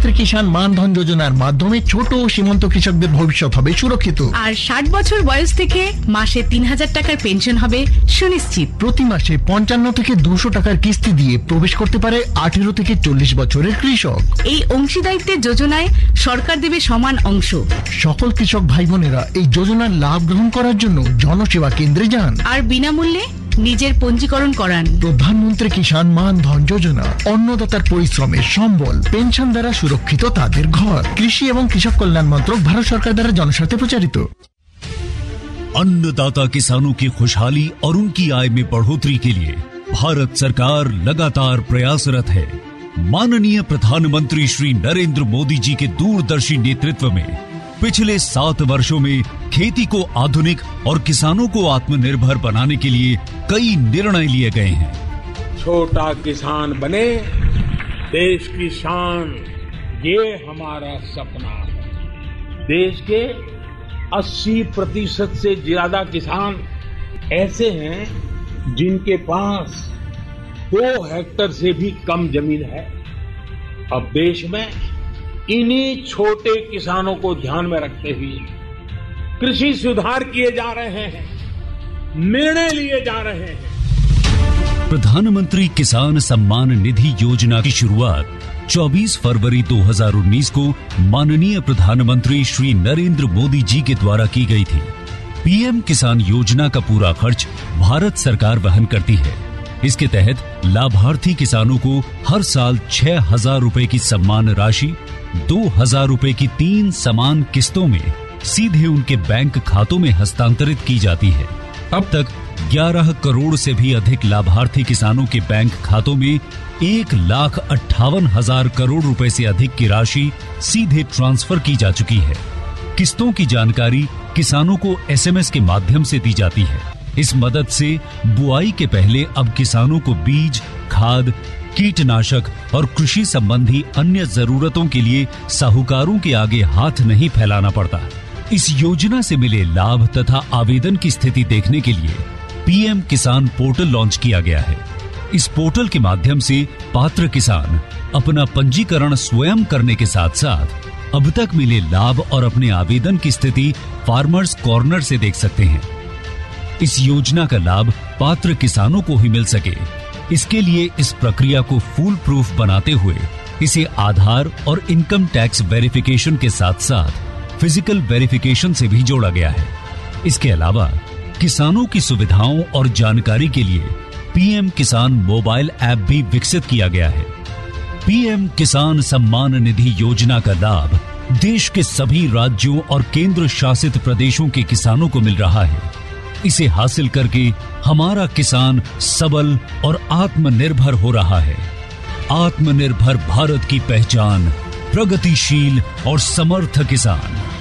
প্রধানমন্ত্রী কিষাণ মানধন যোজনার মাধ্যমে ছোট ও সীমান্ত কৃষকদের ভবিষ্যৎ হবে সুরক্ষিত। আর 60 বছর বয়স থেকে মাসে 3000 টাকার পেনশন হবে সুনিশ্চিত। প্রতি মাসে 55 থেকে 200 টাকার কিস্তি দিয়ে প্রবেশ করতে পারে 18 থেকে 40 বছরের কৃষক। এই অংশীদারিত্বের যোজনায় সরকার দেবে সমান অংশ। সকল কৃষক ভাই বোনেরা এই যোজনার লাভ গ্রহণ করার জন্য জনসেবা কেন্দ্রে যান আর বিনামূল্যে নিজের পঞ্জীকরণ করান। প্রধানমন্ত্রী কিষাণ মানধন যোজনা, অন্নদাতার পরিশ্রমের সম্বল, পেনশন দ্বারা সুরক্ষিত তাদের ঘর। কৃষি এবং কৃষক কল্যাণ মন্ত্রক, ভারত সরকার দ্বারা জনস্বার্থে প্রচারিত। अन्नदाता किसानों की खुशहाली और उनकी आय में बढ़ोतरी के लिए भारत सरकार लगातार प्रयासरत है। माननीय प्रधानमंत्री श्री नरेंद्र मोदी जी के दूरदर्शी नेतृत्व में पिछले 7 वर्षों में खेती को आधुनिक और किसानों को आत्मनिर्भर बनाने के लिए कई निर्णय लिए गए हैं। छोटा किसान बने देश की शान, ये हमारा सपना है। देश के 80% से ज्यादा किसान ऐसे हैं जिनके पास 2 हेक्टेयर से भी कम जमीन है। अब देश में इन्हीं छोटे किसानों को ध्यान में रखते हुए कृषि सुधार किए जा रहे हैं, निर्णय लिए जा रहे हैं। प्रधानमंत्री किसान सम्मान निधि योजना की शुरुआत 24 फरवरी 2019 को माननीय प्रधानमंत्री श्री नरेंद्र मोदी जी के द्वारा की गई थी। पीएम किसान योजना का पूरा खर्च भारत सरकार वहन करती है। इसके तहत लाभार्थी किसानों को हर साल 6,000 रुपए की सम्मान राशि 2,000 रुपए की 3 समान किस्तों में सीधे उनके बैंक खातों में हस्तांतरित की जाती है। अब तक 11 करोड़ से भी अधिक लाभार्थी किसानों के बैंक खातों में 1,58,000 करोड़ रुपए से अधिक की राशि सीधे ट्रांसफर की जा चुकी है। किस्तों की जानकारी किसानों को एसएमएस के माध्यम से दी जाती है। इस मदद से बुआई के पहले अब किसानों को बीज, खाद, कीटनाशक और कृषि संबंधी अन्य जरूरतों के लिए साहूकारों के आगे हाथ नहीं फैलाना पड़ता। इस योजना से मिले लाभ तथा आवेदन की स्थिति देखने के लिए पीएम किसान पोर्टल लॉन्च किया गया है। इस पोर्टल के माध्यम से पात्र किसान अपना पंजीकरण स्वयं करने के साथ साथ अब तक मिले लाभ और अपने आवेदन की स्थिति फार्मर्स कॉर्नर से देख सकते हैं। इस योजना का लाभ पात्र किसानों को ही मिल सके, इसके लिए इस प्रक्रिया को फूल प्रूफ बनाते हुए इसे आधार और इनकम टैक्स वेरिफिकेशन के साथ साथ फिजिकल वेरिफिकेशन से भी जोड़ा गया है। इसके अलावा किसानों की सुविधाओं और जानकारी के लिए पीएम किसान मोबाइल ऐप भी विकसित किया गया है। पीएम किसान सम्मान निधि योजना का लाभ देश के सभी राज्यों और केंद्र शासित प्रदेशों के किसानों को मिल रहा है। इसे हासिल करके हमारा किसान सबल और आत्मनिर्भर हो रहा है। आत्मनिर्भर भारत की पहचान प्रगतिशील और समर्थ किसान।